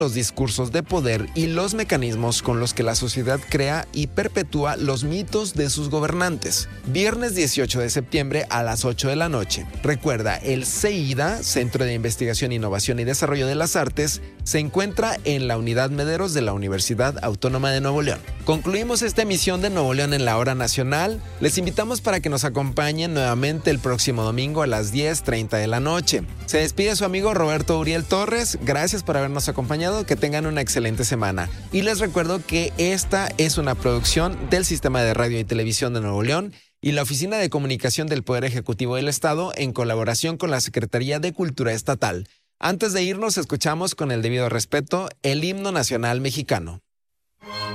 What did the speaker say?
los discursos de poder y los mecanismos con los que la sociedad crea y perpetúa los mitos de sus gobernantes. Viernes 18 de septiembre a las 8 de la noche. Recuerda, el CEIDA, Centro de Investigación, Innovación y Desarrollo de las Artes, se encuentra en la Unidad Mederos de la Universidad Autónoma de Nuevo León. Concluimos esta emisión de Nuevo León en la Hora Nacional. Les invitamos para que nos acompañen nuevamente el próximo domingo a las 10:30 de la noche. Se despide su amigo Roberto Uriel Torres. Gracias por habernos acompañado. Que tengan una excelente semana. Y les recuerdo que esta es una producción del Sistema de Radio y Televisión de Nuevo León y la Oficina de Comunicación del Poder Ejecutivo del Estado en colaboración con la Secretaría de Cultura Estatal. Antes de irnos, escuchamos con el debido respeto el himno nacional mexicano.